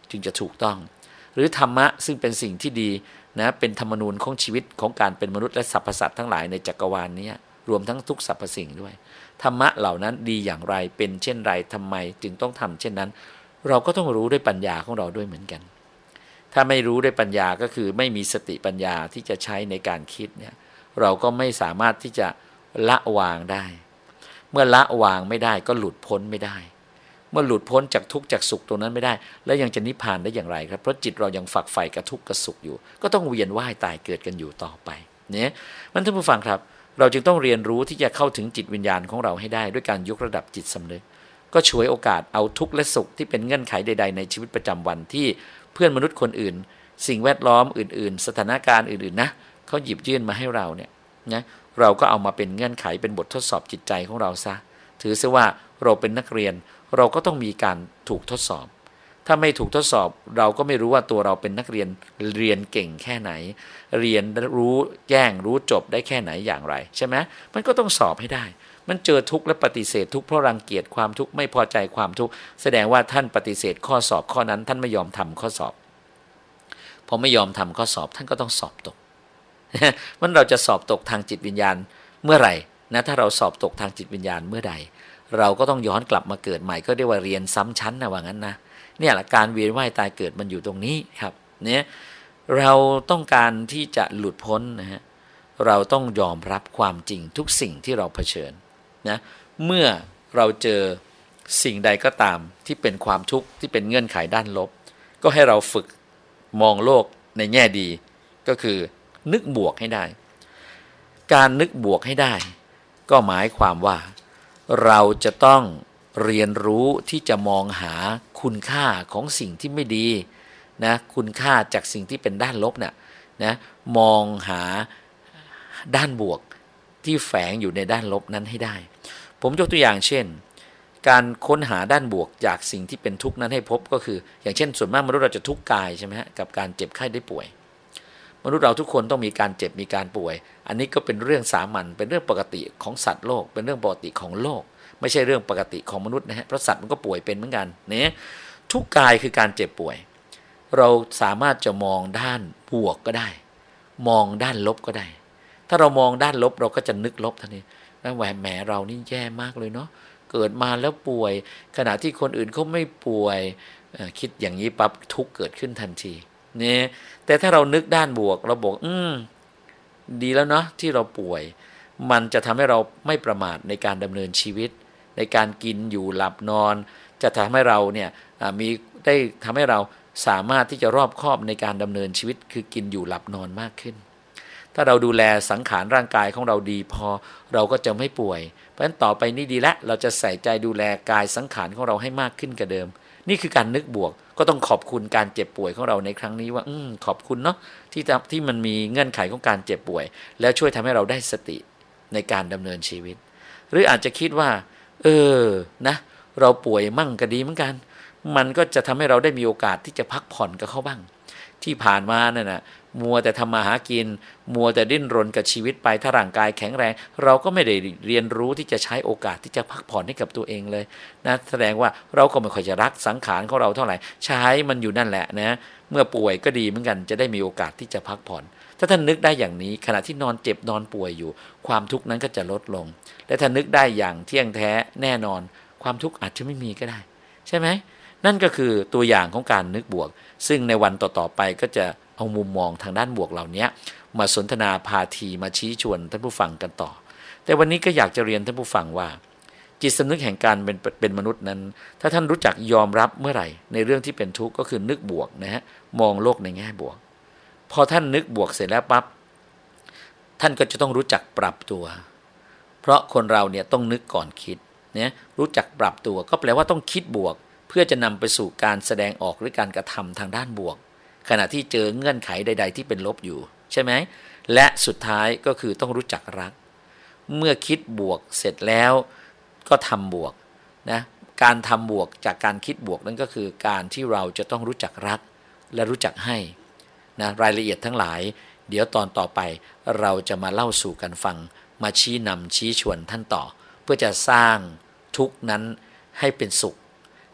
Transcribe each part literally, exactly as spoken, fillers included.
จึงจะถูกต้องหรือธรรมะซึ่งเป็นสิ่งที่ดีนะเป็นธรรมนูญของชีวิตของการเป็นมนุษย์และสรรพสัตว์ทั้งหลายในจักรวาลนี้รวมทั้งทุกสรรพสิ่งด้วยธรรมะเหล่านั้นดีอย่างไรเป็นเช่นไรทำไมจึงต้องทำเช่นนั้นเราก็ต้องรู้ด้วยปัญญาของเราด้วยเหมือนกันถ้าไม่รู้ด้วยปัญญาก็คือไม่มีสติปัญญาที่จะใช้ในการคิดเนี่ยเราก็ไม่สามารถที่จะละวางได้เมื่อละวางไม่ได้ก็หลุดพ้นไม่ได้เมื่อหลุดพ้นจากทุกข์จากสุขตรงนั้นไม่ได้แล้วยังจะนิพพานได้อย่างไรครับเพราะจิตเรายังฝักใฝ่กับทุกข์กับสุขอยู่ก็ต้องเวียนว่ายตายเกิดกันอยู่ต่อไปเนี่ยมันท่านผู้ฟังครับเราจึงต้องเรียนรู้ที่จะเข้าถึงจิตวิญญาณของเราให้ได้ด้วยการยกระดับจิตสำนึกก็ฉวยโอกาสเอาทุกข์และสุขที่เป็นเงื่อนไขใดๆในชีวิตประจำวันที่เพื่อนมนุษย์คนอื่นสิ่งแวดล้อมอื่นๆสถานการณ์อื่นๆนะเขาหยิบยื่นมาให้เราเนี่ยนะเราก็เอามาเป็นเงื่อนไขเป็นบททดสอบจิตใจของเราซะถือซะว่าเราเป็นนักเรียนเราก็ต้องมีการถูกทดสอบถ้าไม่ถูกทดสอบเราก็ไม่รู้ว่าตัวเราเป็นนักเรียนเรียนเก่งแค่ไหนเรียนรู้แจ้งรู้จบได้แค่ไหนอย่างไรใช่ไหมมันก็ต้องสอบให้ได้มันเจอทุกข์และปฏิเสธทุกข์เพราะรังเกียจความทุกข์ไม่พอใจความทุกข์แสดงว่าท่านปฏิเสธข้อสอบข้อนั้นท่านไม่ยอมทำข้อสอบพอไม่ยอมทำข้อสอบท่านก็ต้องสอบตกมันเราจะสอบตกทางจิตวิญญาณเมื่อไหร่นะถ้าเราสอบตกทางจิตวิญญาณเมื่อใดเราก็ต้องย้อนกลับมาเกิดใหม่ก็เรียกว่าเรียนซ้ำชั้นนะว่างั้นนะเนี่ยแหละการเวียนว่ายตายเกิดมันอยู่ตรงนี้ครับเนี่ยเราต้องการที่จะหลุดพ้นนะฮะเราต้องยอมรับความจริงทุกสิ่งที่เราเผชิญนะเมื่อเราเจอสิ่งใดก็ตามที่เป็นความทุกข์ที่เป็นเงื่อนไขด้านลบก็ให้เราฝึกมองโลกในแง่ดีก็คือนึกบวกให้ได้การนึกบวกให้ได้ก็หมายความว่าเราจะต้องเรียนรู้ที่จะมองหาคุณค่าของสิ่งที่ไม่ดีนะคุณค่าจากสิ่งที่เป็นด้านลบเนี่ยนะมองหาด้านบวกที่แฝงอยู่ในด้านลบนั้นให้ได้ผมยกตัวอย่างเช่นการค้นหาด้านบวกจากสิ่งที่เป็นทุกข์นั้นให้พบก็คืออย่างเช่นส่วนมากมนุษย์เราจะทุกข์กายใช่ไหมฮะกับการเจ็บไข้ได้ป่วยมนุษย์เราทุกคนต้องมีการเจ็บมีการป่วยอันนี้ก็เป็นเรื่องสามัญเป็นเรื่องปกติของสัตว์โลกเป็นเรื่องปกติของโลกไม่ใช่เรื่องปกติของมนุษย์นะฮะเพราะสัตว์มันก็ป่วยเป็นเหมือนกันเนี่ยทุกกายคือการเจ็บป่วยเราสามารถจะมองด้านบวกก็ได้มองด้านลบก็ได้ถ้าเรามองด้านลบเราก็จะนึกลบทันทีแล้วแหวแหมเรานี่แย่มากเลยเนาะเกิดมาแล้วป่วยขณะที่คนอื่นเขาไม่ป่วยคิดอย่างนี้ปั๊บทุกข์เกิดขึ้นทันทีเนี่ยแต่ถ้าเรานึกด้านบวกเราบอกอืมดีแล้วเนาะที่เราป่วยมันจะทำให้เราไม่ประมาทในการดำเนินชีวิตในการกินอยู่หลับนอนจะทำให้เราเนี่ยมีได้ทำให้เราสามารถที่จะรอบคอบในการดำเนินชีวิตคือกินอยู่หลับนอนมากขึ้นถ้าเราดูแลสังขารร่างกายของเราดีพอเราก็จะไม่ป่วยเพราะฉะนั้นต่อไปนี้ดีละเราจะใส่ใจดูแลกายสังขารของเราให้มากขึ้นกว่าเดิมนี่คือการนึกบวกก็ต้องขอบคุณการเจ็บป่วยของเราในครั้งนี้ว่าอืมขอบคุณเนาะที่ที่มันมีเงื่อนไขของการเจ็บป่วยแล้วช่วยทำให้เราได้สติในการดำเนินชีวิตหรืออาจจะคิดว่าเออนะเราป่วยมั่งก็ดีเหมือนกันมันก็จะทำให้เราได้มีโอกาสที่จะพักผ่อนกับเขาบ้างที่ผ่านมาเนี่ยนะมัวแต่ทำมาหากินมัวแต่ดิ้นรนกับชีวิตไปถ้าร่างกายแข็งแรงเราก็ไม่ได้เรียนรู้ที่จะใช้โอกาสที่จะพักผ่อนให้กับตัวเองเลยนะแสดงว่าเราก็ไม่ค่อยจะรักสังขารของเราเท่าไหร่ใช้มันอยู่นั่นแหละนะเมื่อป่วยก็ดีเหมือนกันจะได้มีโอกาสที่จะพักผ่อนถ้าท่านนึกได้อย่างนี้ขณะที่นอนเจ็บนอนป่วยอยู่ความทุกข์นั้นก็จะลดลงและถ้านึกได้อย่างเที่ยงแท้แน่นอนความทุกข์อาจจะไม่มีก็ได้ใช่ไหมนั่นก็คือตัวอย่างของการนึกบวกซึ่งในวันต่อๆไปก็จะเอามุมมองทางด้านบวกเหล่านี้มาสนทนาพาทีมาชี้ชวนท่านผู้ฟังกันต่อแต่วันนี้ก็อยากจะเรียนท่านผู้ฟังว่าจิตสำนึกแห่งการเป็นเป็นมนุษย์นั้นถ้าท่านรู้จักยอมรับเมื่อไหร่ในเรื่องที่เป็นทุกข์ก็คือนึกบวกนะฮะมองโลกในแง่บวกพอท่านนึกบวกเสร็จแล้วปั๊บท่านก็จะต้องรู้จักปรับตัวเพราะคนเราเนี่ยต้องนึกก่อนคิดเนี่ยรู้จักปรับตัวก็แปลว่าต้องคิดบวกเพื่อจะนำไปสู่การแสดงออกหรือการกระทำทางด้านบวกขณะที่เจอเงื่อนไขใดๆที่เป็นลบอยู่ใช่ไหมและสุดท้ายก็คือต้องรู้จักรักเมื่อคิดบวกเสร็จแล้วก็ทำบวกนะการทำบวกจากการคิดบวกนั่นก็คือการที่เราจะต้องรู้จักรักและรู้จักให้นะรายละเอียดทั้งหลายเดี๋ยวตอนต่อไปเราจะมาเล่าสู่กันฟังมาชี้นำชี้ชวนท่านต่อเพื่อจะสร้างทุกข์นั้นให้เป็นสุข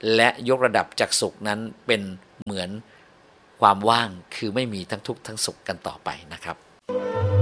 และยกระดับจากสุขนั้นเป็นเหมือนความว่างคือไม่มีทั้งทุกข์ทั้งสุขกันต่อไปนะครับ